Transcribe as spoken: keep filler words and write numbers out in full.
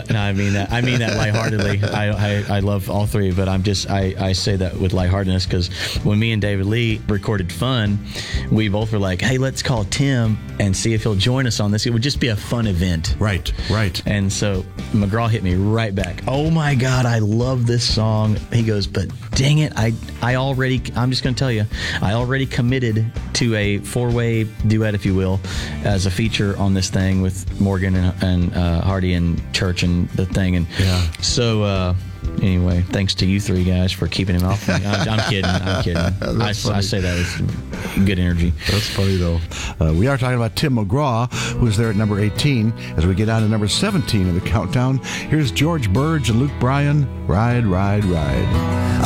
no, I mean that. I mean that lightheartedly. I, I I love all three, but I'm just I, I say that with lightheartedness because when me and David Lee recorded Fun, we both were like, hey, let's call Tim and see if he'll join us on this. It would just be a fun event. Right, right. And so McGraw hit me right back. Oh my God, I love this song. He goes, but dang it, I I already. I'm just going to tell you, I already committed to a four-way duet, if you will, as a feature on this thing with Morgan and, and uh, Hardy and Church and the thing. And yeah. so uh, anyway, thanks to you three guys for keeping him off. I'm, I'm kidding. I'm kidding. I, I say that with good energy. That's funny, though. Uh, we are talking about Tim McGraw, who's there at number eighteen. As we get down to number seventeen in the countdown, here's George Burge and Luke Bryan, Ride, Ride, Ride.